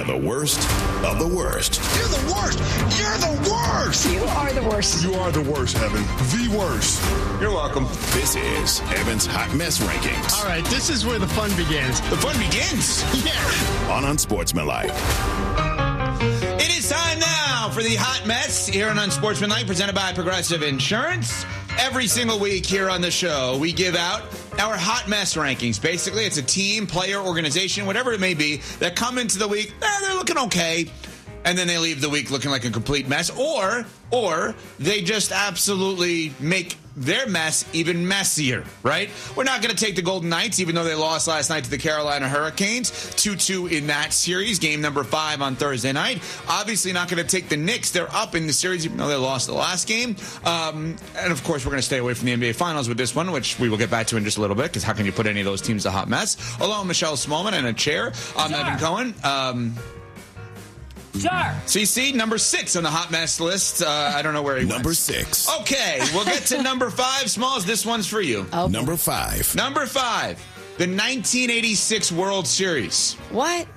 the worst of the worst. You're the worst. You're the worst. You are the worst. You are the worst, Evan. The worst. You're welcome. This is Evan's Hot Mess Rankings. All right, this is where the fun begins. The fun begins. Yeah. On Unsportsmanlike. It is time now for the Hot Mess here on Unsportsmanlike, presented by Progressive Insurance. Every single week here on the show, we give out our Hot Mess Rankings. Basically, it's a team, player, organization, whatever it may be, that come into the week, they're looking okay, and then they leave the week looking like a complete mess, or they just absolutely make their mess even messier, right? We're not going to take the Golden Knights, even though they lost last night to the Carolina Hurricanes, 2-2 in that series, game number 5 on Thursday night. Obviously not going to take the Knicks. They're up in the series, even though they lost the last game. And, of course, we're going to stay away from the NBA Finals with this one, which we will get back to in just a little bit, because how can you put any of those teams a hot mess? Hello, Michelle Smallman in a chair. I'm Evan Cohen. CC, number 6 on the hot mess list. I don't know where he went. Number 6. Okay, we'll get to number 5. Smalls, this one's for you. Okay. Number 5. Number 5, the 1986 World Series. What?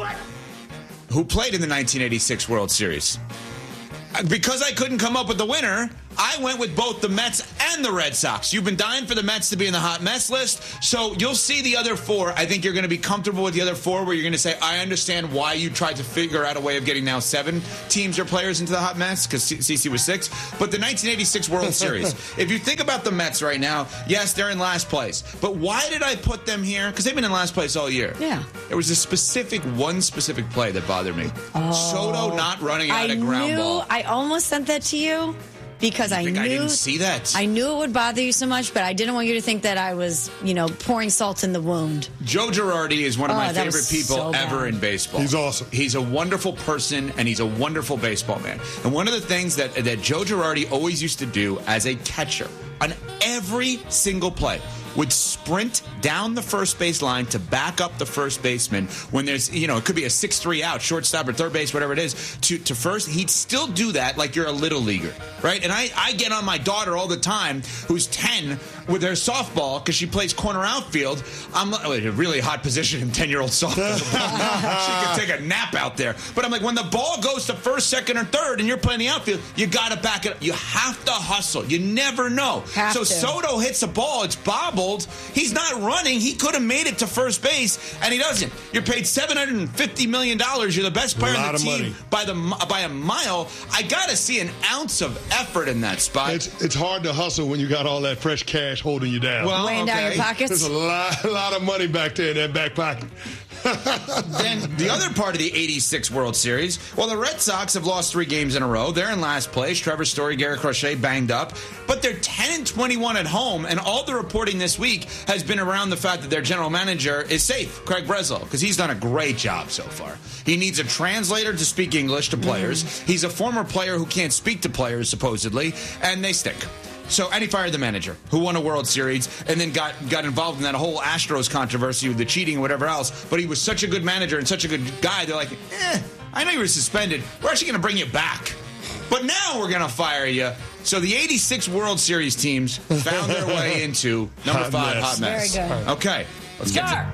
Who played in the 1986 World Series? Because I couldn't come up with the winner, I went with both the Mets and the Red Sox. You've been dying for the Mets to be in the hot mess list, so you'll see the other 4. I think you're going to be comfortable with the other 4, where you're going to say, I understand why you tried to figure out a way of getting now 7 teams or players into the hot mess, because CC was 6. But the 1986 World Series, if you think about the Mets right now, yes, they're in last place. But why did I put them here? Because they've been in last place all year. Yeah. There was one specific play that bothered me. Soto not running out a ground ball. I almost sent that to you. Because I knew I didn't see that. I knew it would bother you so much, but I didn't want you to think that I was, pouring salt in the wound. Joe Girardi is one of my favorite people so ever in baseball. He's awesome. He's a wonderful person, and he's a wonderful baseball man. And one of the things that Joe Girardi always used to do as a catcher on every single play would sprint down the first base line to back up the first baseman when there's, it could be a 6-3 out, shortstop or third base, whatever it is, to first. He'd still do that like you're a little leaguer, right? And I get on my daughter all the time, who's 10, with her softball, because she plays corner outfield. I'm a really hot position in 10-year-old softball. She could take a nap out there. But I'm like, when the ball goes to first, second, or third, and you're playing the outfield, you got to back it up. You have to hustle. You never know. Soto hits a ball. It's bobbled. He's not running. He could have made it to first base, and he doesn't. You're paid $750 million. You're the best player on the team by a mile. I got to see an ounce of effort in that spot. It's hard to hustle when you got all that fresh cash holding you down. Well, weighing down your pockets. There's a lot of money back there in that back pocket. Then the other part of the 86 World Series, well, the Red Sox have lost 3 games in a row. They're in last place. Trevor Story, Garrett Crochet banged up. But they're 10-21 at home, and all the reporting this week has been around the fact that their general manager is safe, Craig Breslow, because he's done a great job so far. He needs a translator to speak English to players. He's a former player who can't speak to players, supposedly, and they stink. And he fired the manager, who won a World Series, and then got involved in that whole Astros controversy with the cheating and whatever else. But he was such a good manager and such a good guy. They're like, I know you were suspended. We're actually going to bring you back. But now we're going to fire you. So the 86 World Series teams found their way into number 5, hot mess. Very good. Okay, let's get to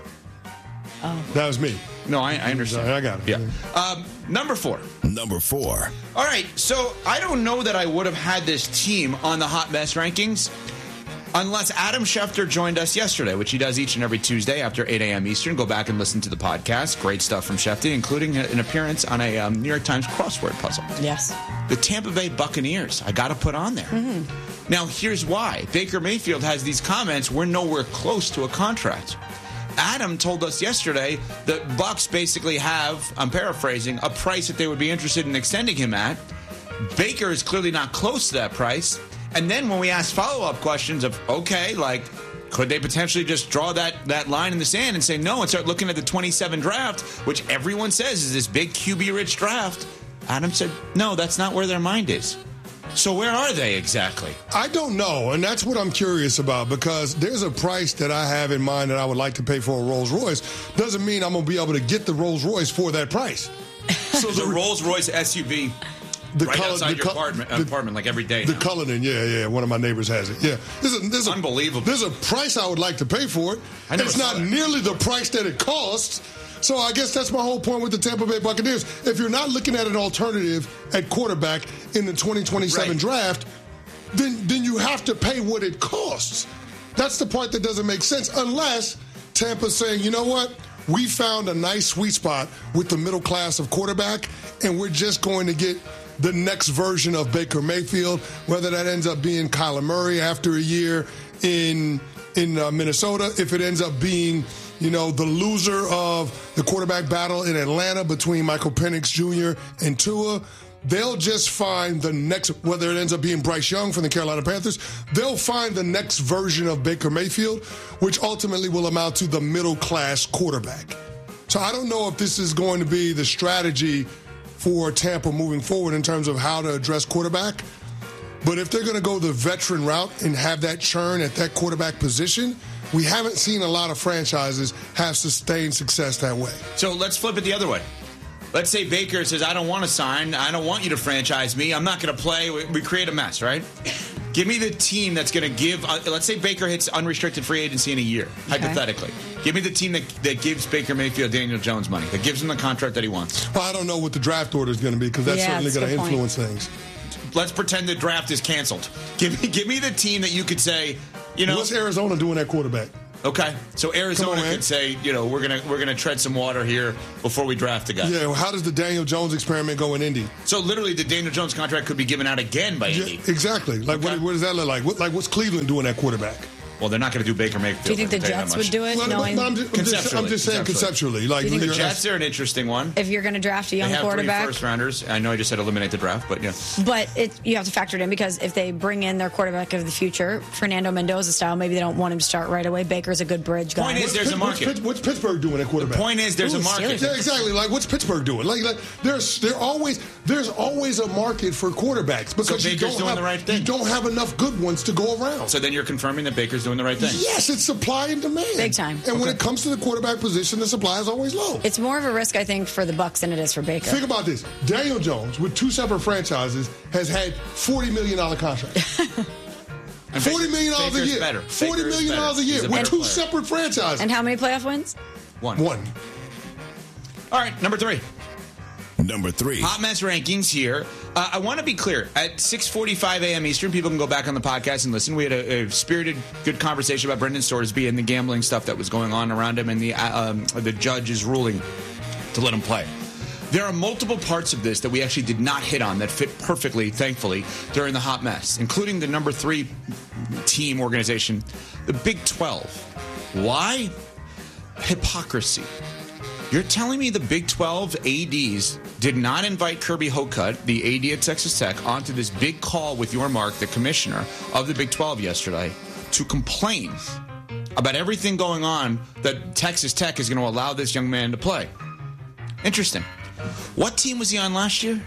That was me. No, I understand. I got it. Yeah. Number 4. Number 4. All right, so I don't know that I would have had this team on the Hot Mess Rankings unless Adam Schefter joined us yesterday, which he does each and every Tuesday after 8 a.m. Eastern. Go back and listen to the podcast. Great stuff from Schefter, including an appearance on a New York Times crossword puzzle. Yes. The Tampa Bay Buccaneers, I got to put on there. Mm-hmm. Now, here's why. Baker Mayfield has these comments, we're nowhere close to a contract. Adam told us yesterday that Bucks basically have, I'm paraphrasing, a price that they would be interested in extending him at. Baker is clearly not close to that price. And then when we ask follow-up questions of, okay, like, could they potentially just draw that line in the sand and say no and start looking at the 27 draft, which everyone says is this big QB-rich draft? Adam said, no, that's not where their mind is. So where are they exactly? I don't know, and that's what I'm curious about, because there's a price that I have in mind that I would like to pay for a Rolls-Royce. Doesn't mean I'm going to be able to get the Rolls-Royce for that price. So the Rolls-Royce SUV outside your apartment like every day The now. Cullinan, yeah. One of my neighbors has it. Yeah. There's Unbelievable. There's a price I would like to pay for it. I never It's not saw that. nearly the price that it costs, So I guess that's my whole point with the Tampa Bay Buccaneers. If you're not looking at an alternative at quarterback in the 2027 draft, then you have to pay what it costs. That's the part that doesn't make sense unless Tampa's saying, you know what? We found a nice sweet spot with the middle class of quarterback, and we're just going to get the next version of Baker Mayfield, whether that ends up being Kyler Murray after a year in Minnesota, if it ends up being, the loser of the quarterback battle in Atlanta between Michael Penix Jr. and Tua. They'll just find the next, whether it ends up being Bryce Young from the Carolina Panthers, they'll find the next version of Baker Mayfield, which ultimately will amount to the middle-class quarterback. So I don't know if this is going to be the strategy for Tampa moving forward in terms of how to address quarterback. But if they're going to go the veteran route and have that churn at that quarterback position, we haven't seen a lot of franchises have sustained success that way. So let's flip it the other way. Let's say Baker says, I don't want to sign. I don't want you to franchise me. I'm not going to play. We create a mess, right? Give me the team that's going to give. Let's say Baker hits unrestricted free agency in a year, hypothetically. Give me the team that gives Baker Mayfield Daniel Jones money, that gives him the contract that he wants. Well, I don't know what the draft order is going to be because that's certainly going to influence things. Let's pretend the draft is canceled. Give me the team that you could say, What's Arizona doing at quarterback? Okay, so Arizona could say, we're gonna tread some water here before we draft a guy. Yeah, well, how does the Daniel Jones experiment go in Indy? So literally, the Daniel Jones contract could be given out again by Indy. Exactly. Like, what does that look like? What's Cleveland doing at quarterback? Well, they're not going to do Baker Mayfield. Do you think the Jets would do it? I'm just saying conceptually. Like, the Jets are an interesting one. If you're going to draft a young quarterback. They have 3 first-rounders. I know I just said eliminate the draft, but yeah. But you have to factor it in because if they bring in their quarterback of the future, Fernando Mendoza style, maybe they don't want him to start right away. Baker's a good bridge guy. Point is, there's a market. What's Pittsburgh doing at quarterback? The point is, there's a market. Yeah, exactly. Like, what's Pittsburgh doing? Like there's always a market for quarterbacks because so Baker's doing the right thing. You don't have enough good ones to go around. So then you're confirming that Baker's doing the right thing. Yes, it's supply and demand. Big time. And when it comes to the quarterback position, the supply is always low. It's more of a risk, I think, for the Bucs than it is for Baker. Think about this. Daniel Jones, with 2 separate franchises, has had $40 million contracts. $40 million a year. Better. $40 million a year with 2 separate franchises. And how many playoff wins? One. All right, number 3. Number 3. Hot Mess rankings here. I want to be clear. At 6:45 a.m. Eastern, people can go back on the podcast and listen. We had a spirited, good conversation about Brendan Storesby and the gambling stuff that was going on around him and the judge's ruling to let him play. There are multiple parts of this that we actually did not hit on that fit perfectly, thankfully, during the Hot Mess, including the number 3 team organization, the Big 12. Why? Hypocrisy. You're telling me the Big 12 ADs did not invite Kirby Hocutt, the AD at Texas Tech, onto this big call with your Mark, the commissioner of the Big 12 yesterday, to complain about everything going on that Texas Tech is going to allow this young man to play. Interesting. What team was he on last year?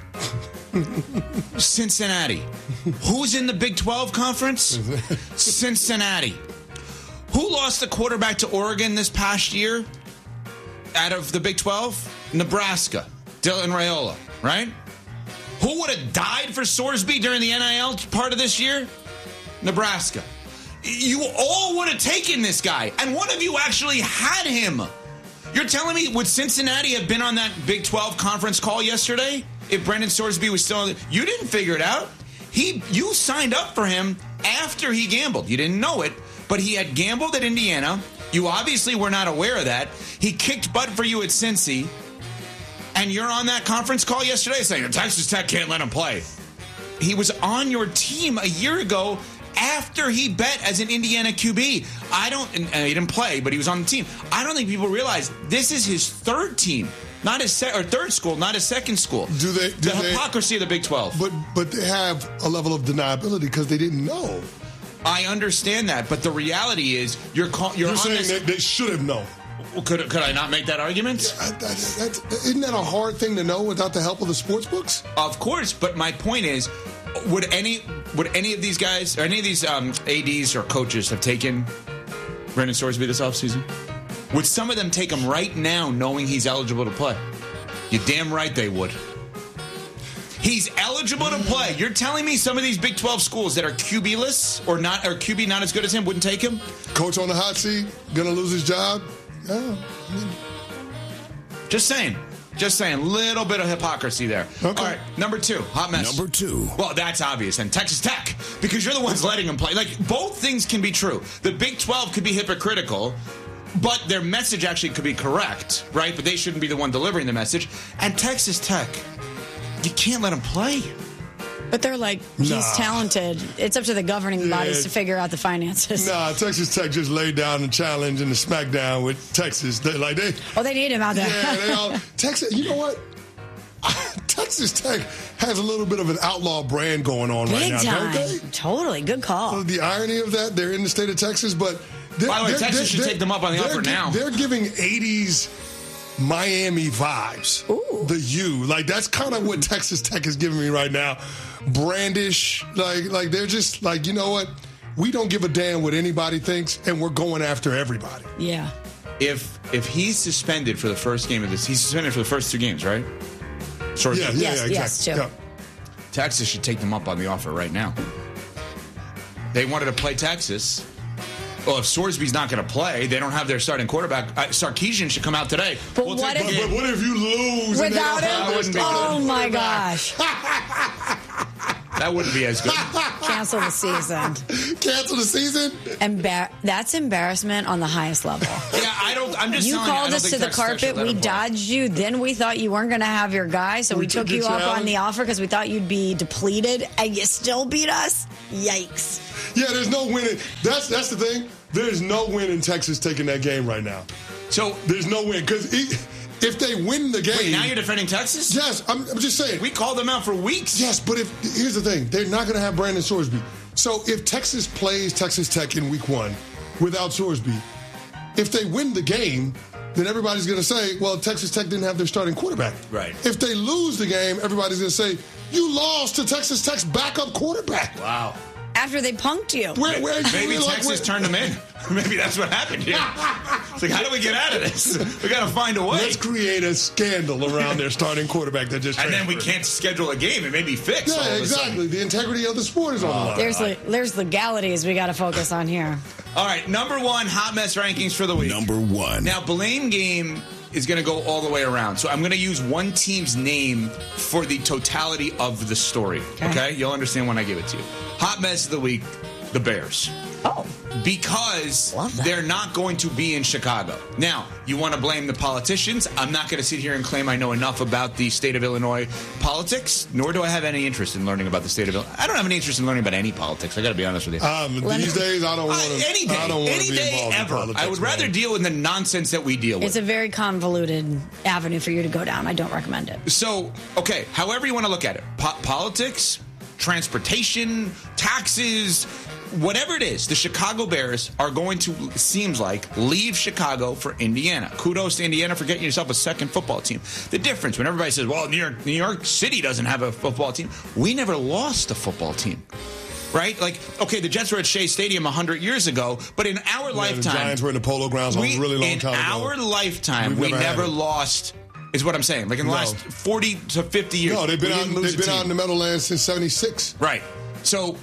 Cincinnati. Who's in the Big 12 conference? Cincinnati. Who lost the quarterback to Oregon this past year? Out of the Big 12, Nebraska, Dylan Raiola, right? Who would have died for Sorsby during the NIL part of this year? Nebraska. You all would have taken this guy, and one of you actually had him. You're telling me, would Cincinnati have been on that Big 12 conference call yesterday if Brendan Sorsby was still on? You didn't figure it out. You signed up for him after he gambled. You didn't know it, but he had gambled at Indiana. You obviously were not aware of that. He kicked butt for you at Cincy, and you're on that conference call yesterday saying Texas Tech can't let him play. He was on your team a year ago after he bet as an Indiana QB. He didn't play, but he was on the team. I don't think people realize this is his 3rd team, not his third school, not his 2nd school. The hypocrisy of the Big 12. But they have a level of deniability because they didn't know. I understand that, but the reality is you're saying that they should have known. Could I not make that argument? Isn't that a hard thing to know without the help of the sports books? Of course, but my point is, would any of these guys or any of these ADs or coaches have taken Brendan Sorsby this offseason? Would some of them take him right now knowing he's eligible to play? You're damn right they would. He's eligible to play. You're telling me some of these Big 12 schools that are QB-less or QB not as good as him wouldn't take him? Coach on the hot seat, gonna lose his job? Yeah. Just saying. Little bit of hypocrisy there. Okay. All right, number 2, hot mess. Number 2. Well, that's obvious. And Texas Tech, because you're the ones letting them play. Like, both things can be true. The Big 12 could be hypocritical, but their message actually could be correct, right? But they shouldn't be the one delivering the message. And Texas Tech, you can't let them play. But they're like, he's talented. It's up to the governing bodies to figure out the finances. Nah, Texas Tech just laid down the challenge in the smackdown with Texas. They need him out there. Yeah, they all Texas. You know what? Texas Tech has a little bit of an outlaw brand going on right now, don't they? Totally. Good call. So the irony of that, they're in the state of Texas, but by the way, Texas should take them up on the offer now. They're giving 80s Miami vibes. Ooh. The U. Like, that's kind of what Texas Tech is giving me right now. Brandish. Like they're just like, you know what? We don't give a damn what anybody thinks, and we're going after everybody. Yeah. If he's suspended for the first game of this, he's suspended for the first 2 games, right? Short Yeah, game. exactly. Yes, too. Yeah. Texas should take them up on the offer right now. They wanted to play Texas. Well, if Sorsby's not going to play, they don't have their starting quarterback. Sarkisian should come out today. But what if you lose without him? Oh my gosh! That wouldn't be as good. Cancel the season. Cancel the season? That's embarrassment on the highest level. Yeah, I'm just. You called us to the carpet. We dodged you. Then we thought you weren't going to have your guy, so we took you up on the offer because we thought you'd be depleted, and you still beat us. Yikes! Yeah, there's no winning. That's the thing. There's no win in Texas taking that game right now. So there's no win because if they win the game, wait, now you're defending Texas? Yes, I'm just saying. We called them out for weeks. Yes, but here's the thing: they're not going to have Brandon Sorsby. So if Texas plays Texas Tech in Week 1 without Sorsby, if they win the game, then everybody's going to say, "Well, Texas Tech didn't have their starting quarterback." Right. If they lose the game, everybody's going to say, "You lost to Texas Tech's backup quarterback." Wow. After they punked you. Maybe Texas turned them in. Maybe that's what happened here. It's like, how do we get out of this? We got to find a way. Let's create a scandal around their starting quarterback that just and transferred. then we can't schedule a game. It may be fixed. Yeah, exactly. The integrity of the sport is on the line. There's legalities we got to focus on here. All right, number 1 hot mess rankings for the week. Number 1. Now, blame game is going to go all the way around. So I'm going to use one team's name for the totality of the story. Okay? You'll understand when I give it to you. Hot mess of the week, the Bears. Oh. Because they're not going to be in Chicago. Now, you want to blame the politicians. I'm not going to sit here and claim I know enough about the state of Illinois politics, nor do I have any interest in learning about the state of Illinois. I don't have any interest in learning about any politics. I got to be honest with you. These days, I don't want to. Any day, I don't want to be involved ever. in politics. I would rather deal with the nonsense that we deal with. It's a very convoluted avenue for you to go down. I don't recommend it. So, okay, however you want to look at it, politics, transportation, taxes, whatever it is, the Chicago Bears are going to, seems like, leave Chicago for Indiana. Kudos to Indiana for getting yourself a second football team. The difference, when everybody says, well, New York City doesn't have a football team, we never lost a football team. Right? Like, okay, the Jets were at Shea Stadium 100 years ago, but in our lifetime... The Giants were in the Polo Grounds a really long time ago. In our lifetime, we never lost... Is what I'm saying. Like in the last 40 to 50 years. No, they've been out in the Meadowlands since 76. Right. So,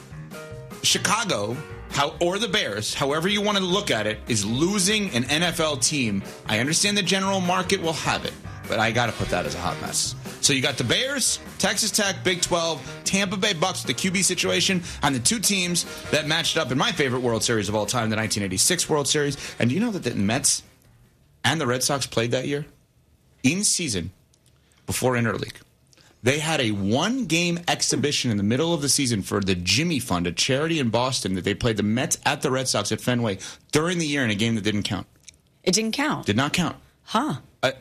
Chicago, or the Bears, however you want to look at it, is losing an NFL team. I understand the general market will have it, but I got to put that as a hot mess. So you got the Bears, Texas Tech, Big 12, Tampa Bay Bucks with the QB situation, and the 2 teams that matched up in my favorite World Series of all time, the 1986 World Series. And do you know that the Mets and the Red Sox played that year? In season, before Interleague, they had a 1-game exhibition in the middle of the season for the Jimmy Fund, a charity in Boston, that they played the Mets at the Red Sox at Fenway during the year in a game that didn't count. It didn't count? Did not count. Huh.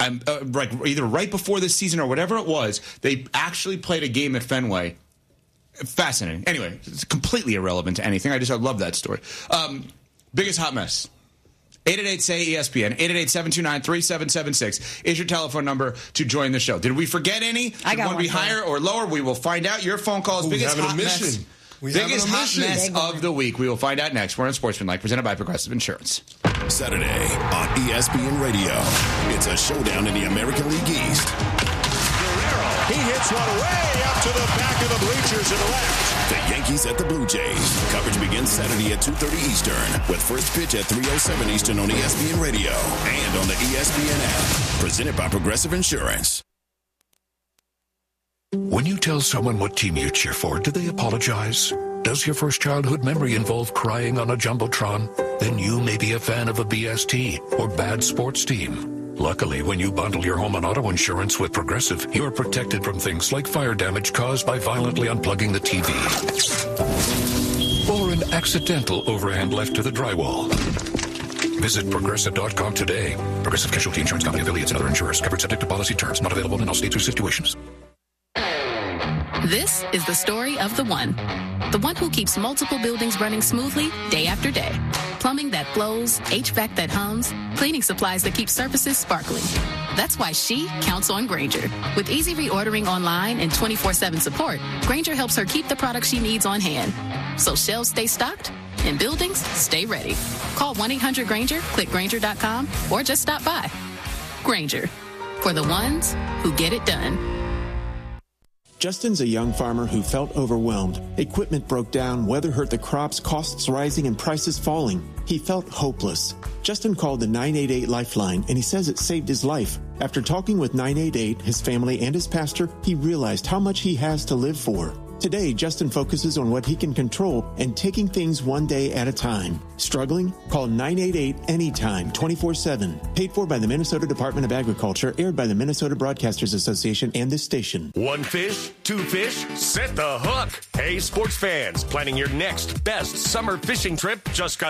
Either right before this season or whatever it was, they actually played a game at Fenway. Fascinating. Anyway, it's completely irrelevant to anything. I love that story. Biggest hot mess. 888-SAY-ESPN, 888-729-3776 is your telephone number to join the show. Did we forget any? I got one. Be higher or lower? We will find out. Your phone calls. Biggest hot mess. Biggest hot mess of the week. We will find out next. We're on Sportsmanlike, presented by Progressive Insurance. Saturday on ESPN Radio. It's a showdown in the American League East. He hits hits one way up to the back of the bleachers to the left. The Yankees at the Blue Jays. Coverage begins Saturday at 2:30 Eastern with first pitch at 3:07 Eastern on ESPN Radio and on the ESPN app. Presented by Progressive Insurance. When you tell someone what team you cheer for, do they apologize? Does your first childhood memory involve crying on a Jumbotron? Then you may be a fan of a BST or bad sports team. Luckily, when you bundle your home and auto insurance with Progressive, you're protected from things like fire damage caused by violently unplugging the TV. Or an accidental overhand left to the drywall. Visit Progressive.com today. Progressive Casualty Insurance Company, affiliates, and other insurers. Covered subject to policy terms. Not available in all states or situations. This is the story of the one who keeps multiple buildings running smoothly day after day. Plumbing that flows, HVAC that hums, cleaning supplies that keep surfaces sparkling. That's why she counts on Grainger. With easy reordering online and 24/7 support, Grainger helps her keep the products she needs on hand. So shelves stay stocked and buildings stay ready. Call 1-800-GRAINGER, click Grainger.com, or just stop by. Grainger, for the ones who get it done. Justin's a young farmer who felt overwhelmed. Equipment broke down, weather hurt the crops, costs rising, and prices falling. He felt hopeless. Justin called the 988 Lifeline, and he says it saved his life. After talking with 988, his family, and his pastor, he realized how much he has to live for. Today, Justin focuses on what he can control and taking things one day at a time. Struggling? Call 988 anytime, 24/7. Paid for by the Minnesota Department of Agriculture, aired by the Minnesota Broadcasters Association and this station. One fish, two fish, set the hook. Hey, sports fans, planning your next best summer fishing trip just got